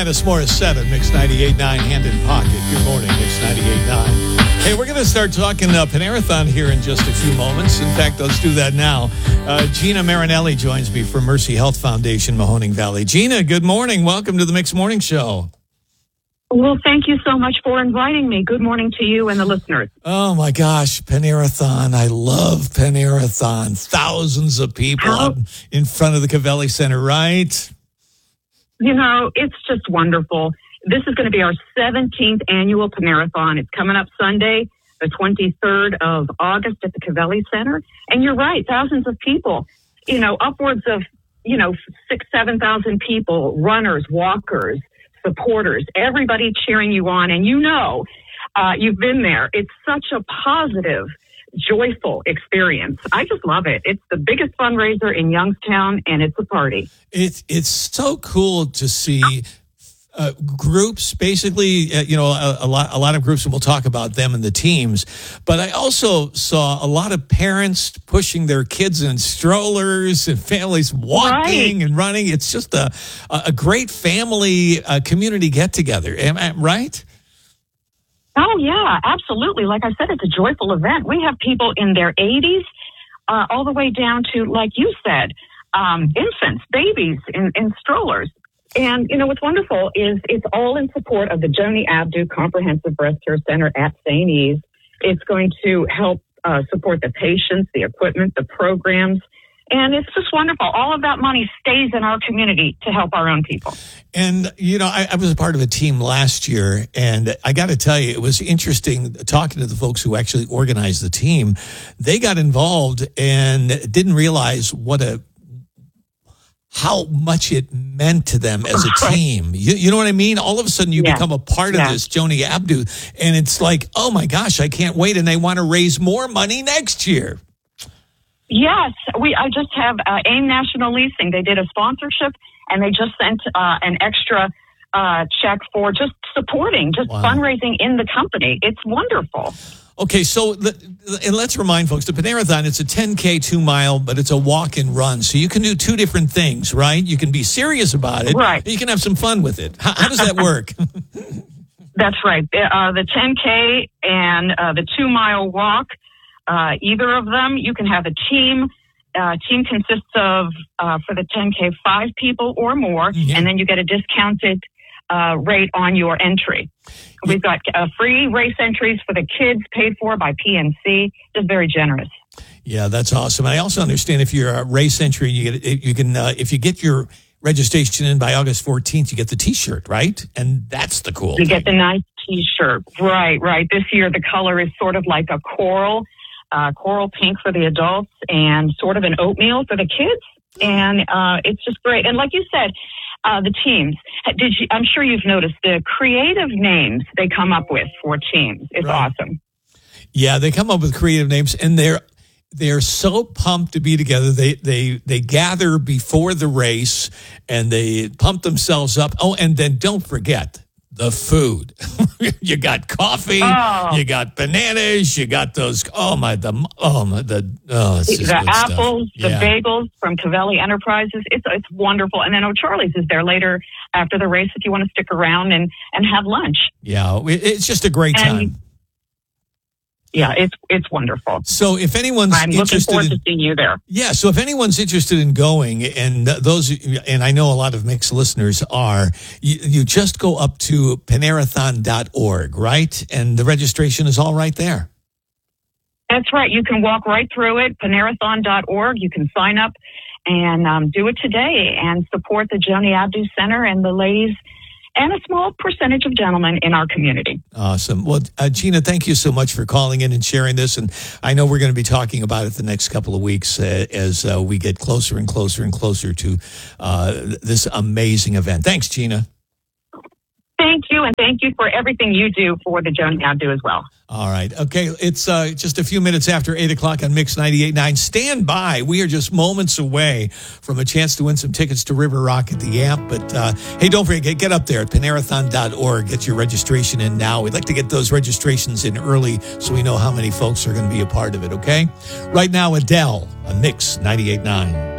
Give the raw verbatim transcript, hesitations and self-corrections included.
Alanis Morissette, Mix ninety-eight point nine, Hand in Pocket. Good morning, Mix ninety-eight point nine. Hey, we're going to start talking uh, Panerathon here in just a few moments. In fact, let's do that now. Uh, Gina Marinelli joins me from Mercy Health Foundation, Mahoning Valley. Gina, good morning. Welcome to the Mix Morning Show. Well, thank you so much for inviting me. Good morning to you and the listeners. Oh, my gosh, Panerathon. I love Panerathon. Thousands of people How? out in front of the Covelli Center, right? You know, it's just wonderful. This is going to be our seventeenth annual Panerathon. It's coming up Sunday, the twenty-third of August at the Covelli Center. And you're right, thousands of people, you know, upwards of, you know, six, seven thousand people, runners, walkers, supporters, everybody cheering you on. And you know, uh, you've been there. It's such a positive, joyful experience. I just love it. It's the biggest fundraiser in Youngstown, and it's a party. It's, it's so cool to see uh, groups, basically, uh, you know, a, a lot a lot of groups, and we'll talk about them and the teams. But I also saw a lot of parents pushing their kids in strollers and families walking Right. and running. It's just a, a great family uh, community get-together. Am I right? Oh, yeah, absolutely. Like I said, it's a joyful event. We have people in their eighties, uh, all the way down to, like you said, um, infants, babies in, in strollers. And, you know, what's wonderful is it's all in support of the Joni Abdu Comprehensive Breast Care Center at Saint E's. It's going to help uh, support the patients, the equipment, the programs. And it's just wonderful. All of that money stays in our community to help our own people. And, you know, I, I was a part of a team last year, and I got to tell you, it was interesting talking to the folks who actually organized the team. They got involved and didn't realize what a how much it meant to them as a team. You, you know what I mean? All of a sudden you Yeah. become a part of Yeah. this Joni Abdu, and it's like, oh my gosh, I can't wait. And they want to raise more money next year. Yes, we. I just have uh, AIM National Leasing. They did a sponsorship, and they just sent uh, an extra uh, check for just supporting, just Wow. fundraising in the company. It's wonderful. Okay, so the, and let's remind folks, the Panerathon, it's a ten K, two mile, but it's a walk and run. So you can do two different things, right? You can be serious about it. Right. You can have some fun with it. How, how does that work? That's right. Uh, the ten K and uh, the two mile walk, uh, either of them, you can have a team. Uh, team consists of, uh, for the ten K, five people or more, Yeah. and then you get a discounted uh, rate on your entry. We've got uh, free race entries for the kids paid for by P N C. Just very generous. Yeah, that's awesome. I also understand if you're a race entry, you get you can uh, if you get your registration in by August fourteenth, you get the T-shirt, right? And that's the cool You thing. get the nice T-shirt. Right, right. This year the color is sort of like a coral, uh, coral pink for the adults and sort of an oatmeal for the kids. And uh, it's just great. And like you said, uh, the teams. Did you? I'm sure you've noticed the creative names they come up with for teams. It's Right. awesome. Yeah, they come up with creative names, and they're they're so pumped to be together. They they they gather before the race, and they pump themselves up. Oh, and then don't forget the food. You got coffee, Oh. you got bananas, you got those. Oh my, the oh my, the oh, it's The just good stuff. apples, the Yeah. bagels from Covelli Enterprises. It's it's wonderful. And then O'Charlie's is there later after the race if you want to stick around and, and have lunch. Yeah, it- it's just a great And- time. Yeah, it's it's wonderful. So if anyone's I'm looking interested forward in, to seeing you there. yeah, so if anyone's interested in going, and th- those, and I know a lot of Mix listeners are, you, you just go up to panerathon dot org, right? And the registration is all right there. That's right. You can walk right through it, panerathon dot org. You can sign up and um, do it today and support the Joni Abdu Center and the ladies and a small percentage of gentlemen in our community. Awesome. Well, uh, Gina, thank you so much for calling in and sharing this. And I know we're going to be talking about it the next couple of weeks uh, as uh, we get closer and closer and closer to uh, this amazing event. Thanks, Gina. Thank you, and thank you for everything you do for the Joni Abdu as well. All right. Okay. It's uh, just a few minutes after eight o'clock on Mix ninety-eight point nine. Stand by. We are just moments away from a chance to win some tickets to River Rock at the Amp. But uh, hey, don't forget, get up there at panerathon dot org. Get your registration in now. We'd like to get those registrations in early so we know how many folks are going to be a part of it, okay? Right now, Adele on Mix ninety-eight point nine.